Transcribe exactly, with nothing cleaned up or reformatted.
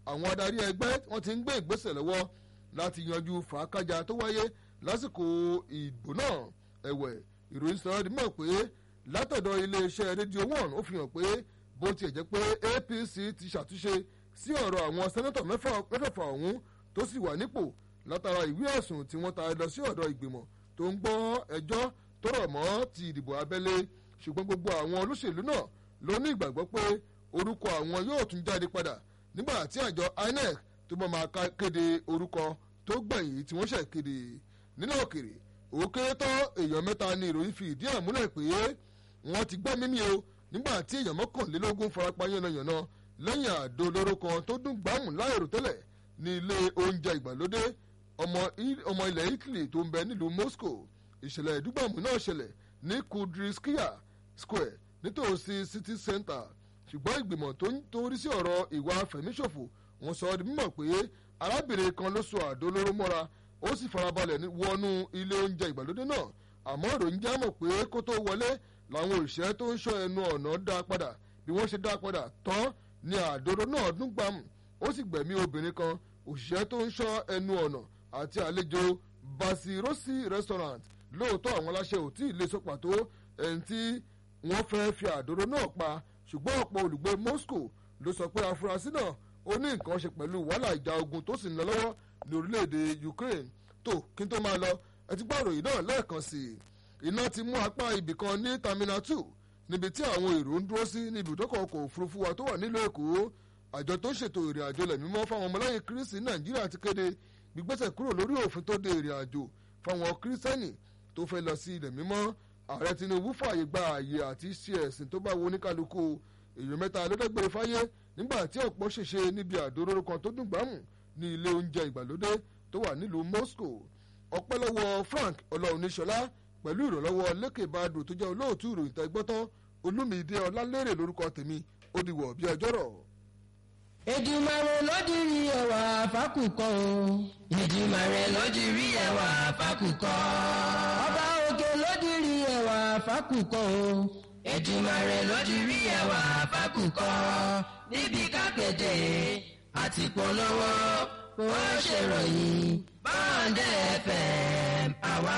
àwọn adarí ẹgbẹ́ wọ́n ti ń gbé ìgbésẹ̀ lọ́wọ́ láti yanjú fàákájà tó wáyé lásìkò ìbò náà. ẹ̀wẹ̀ ìròyìn sọ̀rọ̀ di mọ̀ pé látọ̀dọ̀ iléeṣẹ́ rédíò one ó fi hàn pé bó tiẹ̀ jẹ́ pé A P C ti ṣàtúnṣe sí ọ̀rọ̀ àwọn sẹ́nẹ́tọ̀ mẹ́fẹ̀ẹ̀fà ọ̀hún tó sì wà nípò látara ìwé ẹ̀sùn tí wọ́n ta lọ sí ọ̀dọ̀ ìgbìmọ̀ tó ń gbọ́ ẹjọ́ tó rọ̀ mọ́ ti ìdìbò abẹ́lé. ṣùgbọ́n gbogbo àwọn olóṣèlú náà ló ní ìgbàgbọ́ pé orúkọ àwọn yóò tún jáde padà nígbà tí àjọ I N E C tó bá máa kéde orúkọ tó gbẹ̀yìn tí wọ́n ṣẹ̀ kéde. nínú òkèrè ó kéré tán èèyàn mẹ́ta ní ìròyìn fi ìdí ẹ̀ múlẹ̀ pé wọ́n ti gbẹ́ mímí o nígbà tí èèyàn mọ́kànlélógún farapa yánnayànna lẹ́yìn àdó olóró kan tó dún gbàmù láìrò tẹ́lẹ̀ ní ilé oúnjẹ ìgbàlódé ọmọ ilẹ̀ Italy tó ń bẹ nílùú Moscow. ìṣẹ̀lẹ̀ ìdúgbàmù náà ṣẹlẹ̀ ní Kudryskaya Square nítòsí City Center. ṣùgbọ́n ìgbìmọ̀ tó ń rí sí ọ̀rọ̀ ìwà fẹ̀míṣòfò wọ́n sọ ọ́ di mímọ̀ pé arábìnrin kan ló so àdó olóró mọ́ra ó sì farabalẹ̀ wọnú ilé oúnjẹ ìgbàlódé náà. àmọ́ ìròyìn já mọ̀ pé kó tó wọlé làwọn òṣìṣẹ́ tó ń ṣọ́ ẹnu ọ̀nà dá padà bí wọ́n ṣe dá padà tán ni àdó náà dún gbàmù ó sì gbẹ̀mí obìnrin kan. òṣìṣẹ́ tó ń ṣọ́ ẹnu ọ̀nà àti àlejò Basirosi restaurant lóòótọ́ àwọn aláṣẹ ò tí ì lè sọ pàtó ẹni tí wọ́n fẹ́ fi àdó náà pa ṣùgbọ́n ọ̀pọ̀ olùgbé Moscow ló sọ pé afurasí náà ó ní nǹkan ṣe pẹ̀lú wàhálà ìjà ogun tó sì ń lọ lọ́wọ́ ní orílẹ̀-èdè Ukraine. tó kí n tó máa lọ ẹ ti gbọ́ ìròyìn náà lẹ́ẹ̀kan sí i. iná ti mú apá ibìkan ní Terminal two níbi tí àwọn èrò ń dúró sí ní ibùdókọ̀ ọkọ̀ òfurufú wa tó wà nílùú Èkó. àjọ tó ń ṣètò ìrìn àjò lẹ̀ mímọ́ fáwọn ọmọlẹ́yìn Kristi Nàìjíríà ti kéde gbígbésẹ̀ kúrò lórí òfin tó de ìrìn àjò fáwọn kírísítẹ́nì tó fẹ́ lọ sí ilẹ̀ mímọ́. ààrẹ Tinubu fààyè gba ààyè àti ṣe ẹ̀sìn tó bá wo oníkálukú. èèyàn mẹ́ta lọ́dọ́gbére fáyé nígbà tí ọ̀pọ̀ ṣèṣe níbi àdóróró kan tó dùn gbàmù ní ilé oúnjẹ ìgbàlódé tó wà nílùú Moscow. ọpẹ́ lọ́wọ́ Frank Ọláoníṣọlá pẹ̀lú ìrànlọ́wọ́ Lékè Badru tó jẹ́ olóòtú ìròyìn tẹ́gbọ́tán. Olúmídé Ọlálérè lórúkọ tèmi ó dìwọ̀ bí ọjọ́rọ̀. Èdùmàrè ló dirí ẹwà fákùkọ o. Èdùmàrè ló dirí ẹwà fákùkọ. Ọba òkè ló dirí ẹwà fákùkọ o. Èdùmàrè ló dirí ẹwà fákùkọ. Níbi kápẹ́tẹ̀ àti polówó ó ṣèròyìn Bond F M àwa